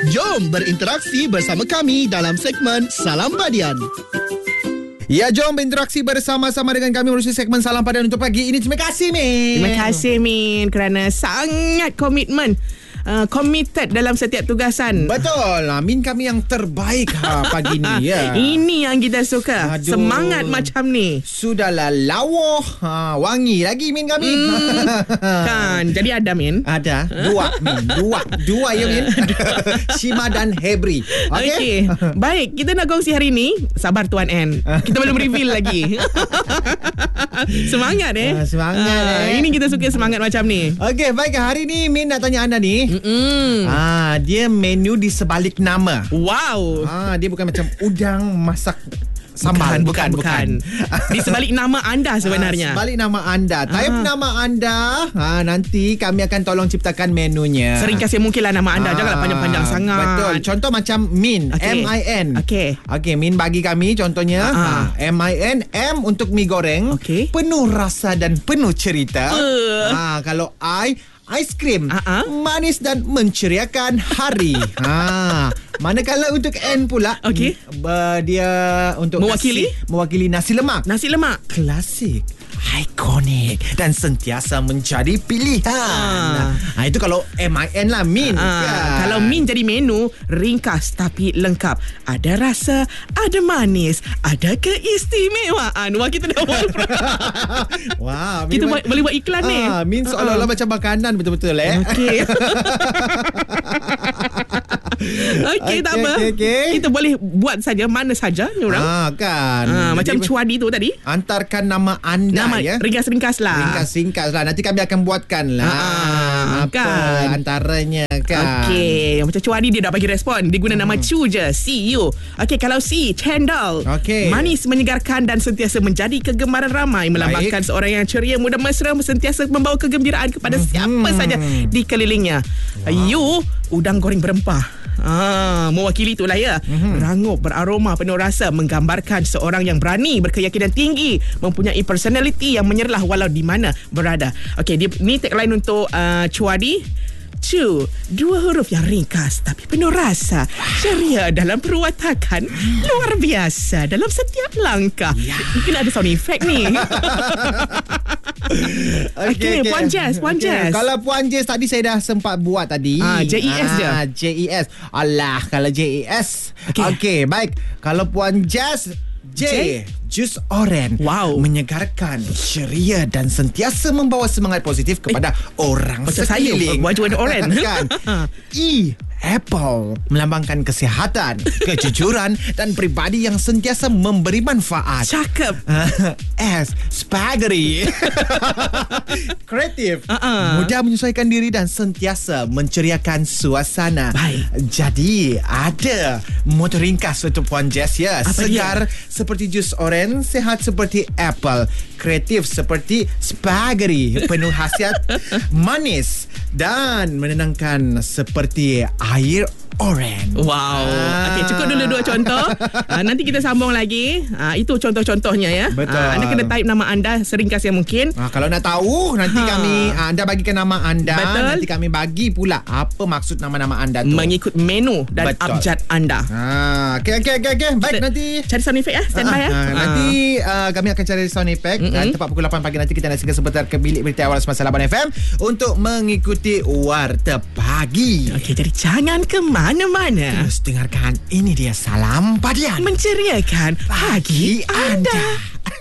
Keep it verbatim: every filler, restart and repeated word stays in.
Jom berinteraksi bersama kami dalam segmen Salam Padian. Ya, jom berinteraksi bersama-sama dengan kami melalui segmen Salam Padian untuk pagi ini. Terima kasih, Min. Terima kasih, Min, kerana sangat komitmen. Uh, committed dalam setiap tugasan. Betul. Min kami yang terbaik ha, pagi ni. Ya. Ini yang kita suka. Aduh. Semangat macam ni. Sudahlah lawa. Ha, wangi lagi Min kami. Hmm. Kan. Jadi ada Min. Ada. Dua Min. Dua. Dua ya Min. Shima dan Hebri. Okey. Okay. Baik. Kita nak kongsi hari ni. Sabar Tuan N. Kita belum reveal lagi. Semangat eh. Uh, semangat uh, eh. Ini kita suka semangat macam ni. Okey. Baik. Hari ni Min nak tanya anda ni. Mm. Ah, dia menu di sebalik nama. Wow. Ah, dia bukan macam udang masak sambal. Bukan, bukan, bukan. bukan. Di sebalik nama anda sebenarnya. Ah, sebalik nama anda. Type ah. nama anda. Ah, nanti kami akan tolong ciptakan menunya. Seringkas yang mungkin lah nama anda. Ah, janganlah panjang-panjang sangat. Betul. Contoh macam Min. Okay. M I N. Okey. Okey, Min bagi kami contohnya. Ah. Ah, M I N. M untuk mi goreng. Okay. Penuh rasa dan penuh cerita. Uh. Ah, kalau I... Aiskrim, uh-uh. manis dan menceriakan hari. Ha, manakala untuk N pula, okay. uh, dia untuk mewakili nasi, mewakili nasi lemak. Nasi lemak klasik, ikonik dan sentiasa menjadi pilihan. Uh. Ha, itu kalau M I N lah, Min. Uh. Kan? Kalau Min jadi menu ringkas tapi lengkap. Ada rasa, ada manis, ada keistimewaan. Wah, kita dah Wah, kita Min, buat, boleh buat iklan uh, ni. Min seolah-olah uh. macam makanan betul-betul eh. Okey. Okey, okay, tak apa. Okay, okay. Kita boleh buat saja mana saja ni orang. Ah, kan. Ah, macam Cuadi tu tadi. Antarkan nama anda nama, ya. Ringkas-ringkas lah. Ringkas-ringkas lah. Nanti kami akan buatkan lah. Ah, apa kan. antaranya kan. Okey, macam Cuadi dia dah bagi respon. Dia guna hmm. nama Cu je. C U. Okey, kalau C, cendol. Okey. Manis, menyegarkan dan sentiasa menjadi kegemaran ramai. Melambangkan Baik. seorang yang ceria, mudah mesra, sentiasa membawa kegembiraan kepada hmm. siapa saja di kelilingnya. Wow. U, udang goreng berempah. Ah, mewakili itulah ya. Mm-hmm. Rangup, beraroma, penuh rasa, menggambarkan seorang yang berani, berkeyakinan tinggi, mempunyai personality yang menyerlah walau di mana berada. Okey, dia ni tagline untuk uh, Cuadi. Cu, dua huruf yang ringkas tapi penuh rasa, ceria dalam perwatakan, luar biasa dalam setiap langkah. Ya. Mungkin ada sound effect ni. Okey, okay, okay. Puan Jess, Puan okay. Jess. Kalau Puan Jess tadi saya dah sempat buat tadi. Ah, J E S je. J E S. Alah, kalau J E S. Okey, okay, baik. Kalau Puan Jess, J, J? Jus oren. Wow. Menyegarkan, ceria dan sentiasa membawa semangat positif kepada eh, orang macam sekeliling. Macam saya, baju oren. Kan? E, apple, melambangkan kesihatan, kejujuran dan pribadi yang sentiasa memberi manfaat. Cakep. S, spaghetti. Kreatif, uh-uh. mudah menyesuaikan diri dan sentiasa menceriakan suasana. Baik. Jadi ada moto ringkas untuk Puan Jess ya. Apa Segar dia? Seperti jus oren, sehat seperti apple, kreatif seperti spaghetti, penuh khasiat, manis dan menenangkan seperti air oren. Wow. Ah. Okey, cukup dulu dua contoh. uh, nanti kita sambung lagi. Uh, itu contoh-contohnya ya. Betul. Uh, anda kena type nama anda seringkas yang mungkin. Uh, kalau nak tahu, nanti ha. kami uh, anda bagikan nama anda. Betul. Nanti kami bagi pula apa maksud nama-nama anda tu. Mengikut menu dan Betul. abjad anda. Ah, okey okey okey okey. Baik, nanti cari sound effect ya. Stand by uh, ya. Uh, uh, nanti uh, kami akan cari sound effect. Mm-hmm. Uh, tepat pukul lapan pagi nanti kita nak singgah sebentar ke bilik berita awal Semasa Laban F M untuk mengikuti Warta Pagi. Okey, jadi jangan ke mana-mana. Terus dengarkan, ini dia Salam Padian, menceriakan pagi, pagi anda. anda.